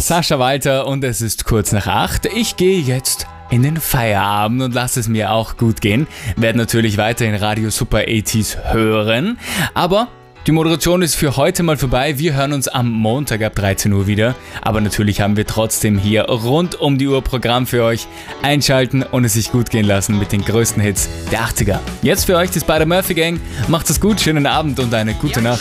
Sascha Walter und es ist kurz nach 8. Ich gehe jetzt in den Feierabend und lasse es mir auch gut gehen. Werde natürlich weiterhin Radio Super 80s hören, aber die Moderation ist für heute mal vorbei. Wir hören uns am Montag ab 13 Uhr wieder. Aber natürlich haben wir trotzdem hier rund um die Uhr Programm für euch. Einschalten und es sich gut gehen lassen mit den größten Hits der 80er. Jetzt für euch die Spider-Murphy Gang. Macht es gut, schönen Abend und eine gute Nacht.